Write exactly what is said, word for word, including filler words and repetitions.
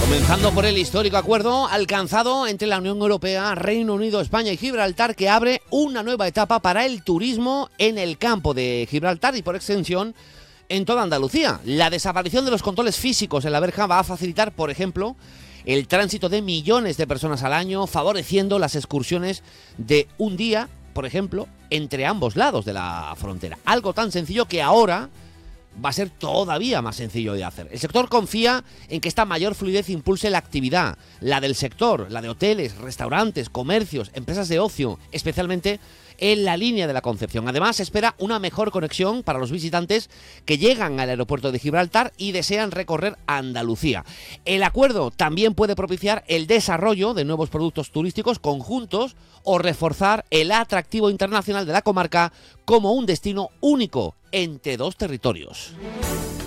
Comenzando por el histórico acuerdo alcanzado entre la Unión Europea, Reino Unido, España y Gibraltar, que abre una nueva etapa para el turismo en el campo de Gibraltar y por extensión en toda Andalucía. La desaparición de los controles físicos en la verja va a facilitar, por ejemplo, el tránsito de millones de personas al año, favoreciendo las excursiones de un día, por ejemplo, entre ambos lados de la frontera. Algo tan sencillo que ahora va a ser todavía más sencillo de hacer. El sector confía en que esta mayor fluidez impulse la actividad, la del sector, la de hoteles, restaurantes, comercios, empresas de ocio, especialmente en la línea de la Concepción. Además, se espera una mejor conexión para los visitantes que llegan al aeropuerto de Gibraltar y desean recorrer Andalucía. El acuerdo también puede propiciar el desarrollo de nuevos productos turísticos conjuntos o reforzar el atractivo internacional de la comarca como un destino único entre dos territorios.